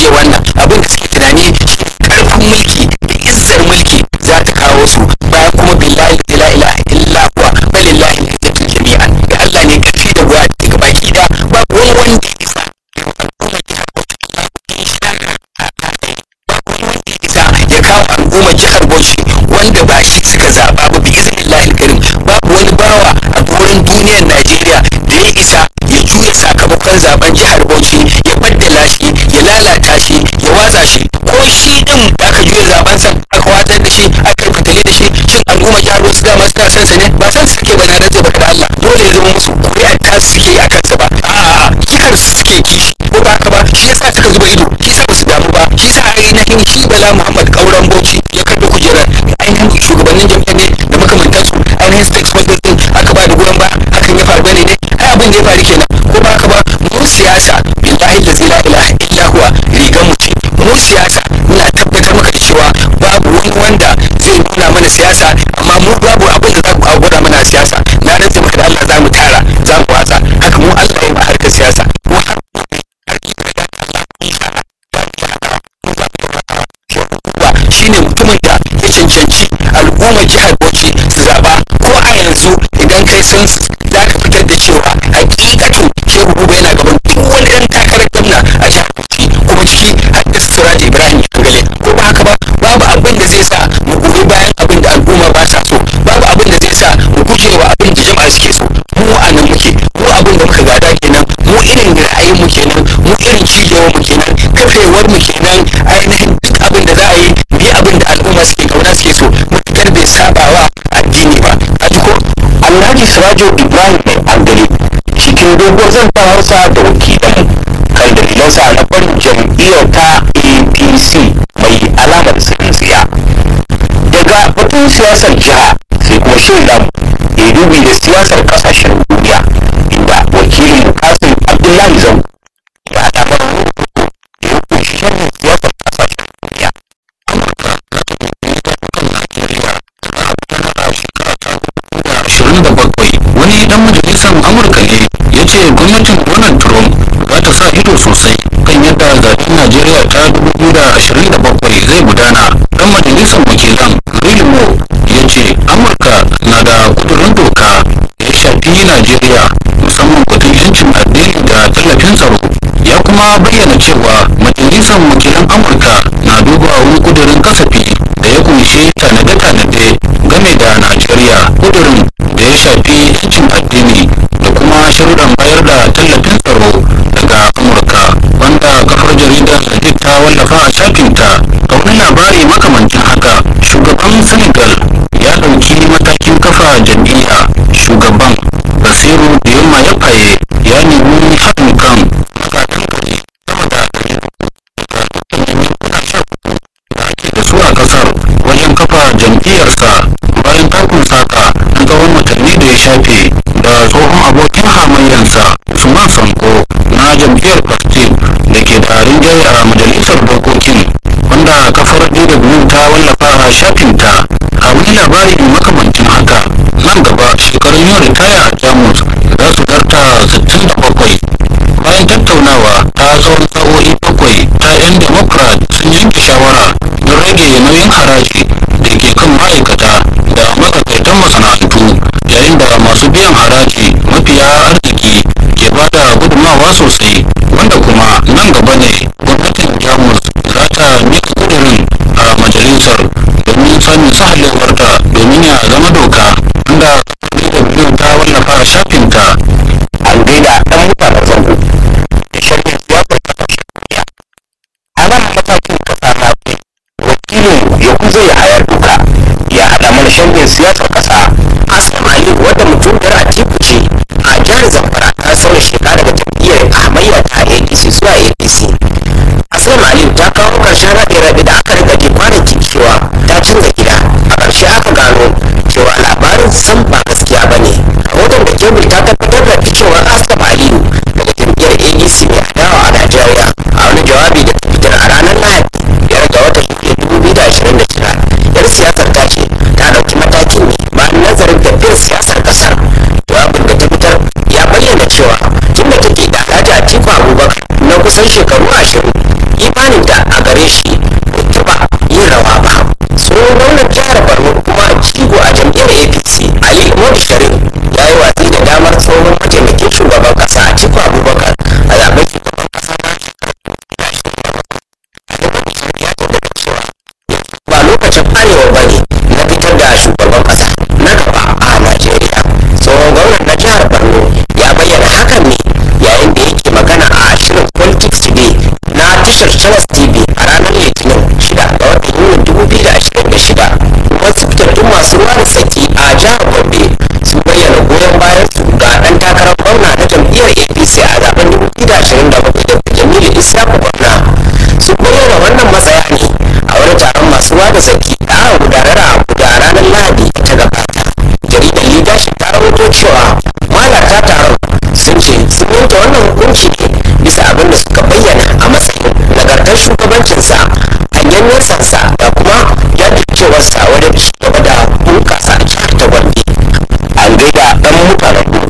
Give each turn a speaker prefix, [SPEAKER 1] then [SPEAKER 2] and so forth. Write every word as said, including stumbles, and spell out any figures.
[SPEAKER 1] guje wannan abin da suke tunani karfin mulki da izzar mulki za ta kawo su bayan kuma billahi la ilaha illa huwa balillahi al-izzatu jami'an da Allah ne kafi da buwa daga baki da ba wani wanda ya isa ya kawo al'ummar jihar Bauchi wanda ba shi suka zaba ba bi iznillahi al-karim babu wani bawa a gurin duniyar Najeriya da ya isa ya juya sakamakon zaben jihar Bauchi ya baddala shi ya lalata shi ya watsa shi ko shi din da aka juya zaben sa aka watsar da shi aka fitale da shi shin al'ummar jihar Bauchi da masu san sa ne ba san suke ba na rantsa ba da Allah dole ya zama musu kuri'a ta suke a kansa ba a'a jihar su suke kishi ko ba haka ba shi yasa suka zuba ido shi yasa ba su damu ba shi yasa ainihin shi Bala Muhammad Kauran Bauchi ya karbi kujerar ainihin shugabannin jam'iyyar ne da makamantansu ainihin stakeholders din aka ba da goyon ba hakan ya faru bane ne ai abin da ya faru kenan ko ba haka ba mu siyasa billahi la ilaha illa huwa rigan mu ce mu siyasa muna tabbatar maka da cewa babu wani wanda zai nuna mana siyasa amma mu babu abin da za ku gwada mana siyasa na rantsa maka da Allah za mu tara za mu watsa haka mu Allah ya ba harkar siyasa mu har shine mutumin da ya cancanci al'ummar jihar Bauchi su zaba ko a yanzu idan kai sun za ka fitar da cewa hakikatu Shehu Buba yana gaban duk wani ɗan takarar gwamna a jihar Bauchi kuma ciki har da Suraji Ibrahim Kangale ko ba haka ba babu abin da zai sa mu goyi bayan abin da al'umma ba sa so babu abin da zai sa mu guje wa abin da jama'a suke so mu a nan muke mu abin da muka gada kenan mu irin ra'ayin mu kenan mu irin cigewar mu kenan kafewar mu kenan ainihin duk abin da za a yi bi abin da al'umma suke kauna suke so mutukar bai sabawa addini ba a jiko Alhaji Surajo Ibrahim Kangale cikin dogon zantawarsa da wakilan kan dalilansa na barin jam'iyyar ta A P C mai alamar tsintsiya daga batun siyasar jiha sai kuma shirin namu ya dubi da siyasar kasashen duniya inda wakilin Kasim Abdullahi Zango ya alamar rubutu ya kunshi shirin siyasar kasashen duniya ashirin da bakwai wani dan majalisar Amurka ne ya ce gwamnatin Donald Trump za ta sa ido sosai kan yadda zaben Najeriya ta dubu biyu da ashirin da bakwai zai gudana. Dan majalisar wakilan Rilmo ya ce Amurka na da kudurin doka da ya shafi Najeriya musamman batun yancin addini da tallafin tsaro. Ya kuma bayyana cewa majalisar wakilan Amurka na duba wani kudurin kasafi da ya kunshi tanade-tanade game da Najeriya, kudurin da ya shafi yancin addini da kuma sharuɗan bayar da tallafin tsaro daga Amurka, wanda kafar jaridar Hadid ta wallafa a shafinta. A wani labari makamancin haka, shugaban Senegal ya ɗauki matakin kafa jam'iyya. Shugaban Basiru Diomaye Faye ya nemi haɗin kan matakan gari sama da da su a kasar wajen kafa jam'iyyarsa bayan takun saka na tsawon watanni da ya shafe da tsohon abokin hamayyarsa Usman Sanko na jam'iyyar Party da ke da rinjaye a majalisar dokokin, wanda kafar D W ta wallafa a shafinta. A wani labari makamancin haka, nan gaba shekarun yin ritaya a Jamus za su zarta sittin da bakwai. Bayan tattaunawa ta tsawon sa'o'i bakwai ta 'yan Democrat sun yanke shawara don rage nauyin haraji da ke kan ma'aikata da matsakaitan masana'antu, yayin da masu biyan haraji mafiya arziki ke ba da gudunmawa sosai, wanda kuma nan gaba ne gwamnatin Jamus za ta mika kudirin a majalisar domin samun sahalewarta domin ya zama doka, inda D W ta wallafa a shafinta. An gaida ɗan mutanen zango da sharhin siyasar kasashen duniya. A nan matakin kasa na wakilin ya kuzo ya hayar duka ya haɗa mana sharhin siyasar kasa. Aslam Ali wadda mutum da Atiku ce a jihar Zamfara ta sauya shekara daga jam'iyyar hamayya ta A P C zuwa A P C. Aslam Ali ta kawo ƙarshen raɗe-raɗe da aka rika ke kwanaki cewa ta canza gida. A ƙarshe aka gano cewa labarin san ba gaskiya ba ne. Rahoton da kebul ta tabbatar da ficewar Aslam Aliyu daga jam'iyyar A D C mai adawa a Najeriya a wani jawabi da ta fitar a ranar Lahadi biyar ga watan Yuli dubu biyu da ashirin da shida. Yar siyasar ta ce ta ɗauki matakin ne bayan nazarin tafiyar siyasar ƙasar. Jawabin da ta fitar ya bayyana cewa tun da take da Alhaji Atiku Abubakar na kusan shekaru ashirin,
[SPEAKER 2] imaninta a gare shi bai taɓa yin rawa ba. Tsohon gwamnan jihar Borno kuma jigo a jam'iyyar A P C Ali Modu Sharif ya yi watsi da damar tsohon mataimakin shugaban ƙasa Atiku Abubakar a zaben shugaban ƙasa na ba lokacin arewa ba ne na fitar da shugaban ƙasa na gaba a Najeriya. Tsohon gwamnan na jihar Borno ya bayyana hakan ne yayin da yake magana a shirin Politics Today na tashar Channels T V a ranar Litinin shida ga watan Yuni dubu biyu da ashirin da shida. Wasu fitattun masu ruwa da tsaki a jihar Gombe sun bayyana goyon bayan su ga ɗan takarar gwamna na jam'iyyar A P C a zaben dubu biyu da ashirin da bakwai da Jamilu Isyaku Gwamna. Sun bayyana wannan matsaya ne a wani taron masu ruwa da tsaki da aka gudanar a Abuja ranar Lahadi ta gabata. Jaridar Leadership ta rahoto cewa mahalarta taron sun ce sun yanke wannan hukunci ne bisa abin da suka bayyana a matsayin nagartar shugabancinsa, hanyar nesansa da kuma jajircewarsa wajen shugaban